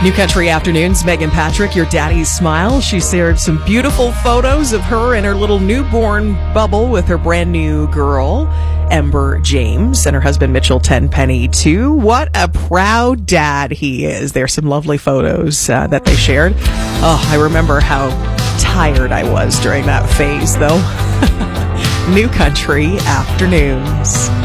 New Country Afternoons, Megan Patrick, your daddy's smile. She shared some beautiful photos of her and her little newborn bubble with her brand new girl, Ember James, and her husband, Mitchell Tenpenny, too. What a proud dad he is. There's some lovely photos that they shared. Oh, I remember how tired I was during that phase, though. New Country Afternoons.